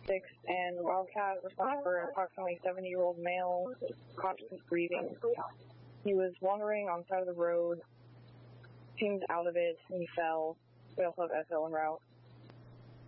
and Wildcat responsible for an approximately 70-year-old male conscious breathing. He was wandering on the side of the road, seemed out of it, and he fell. We also have SL en route.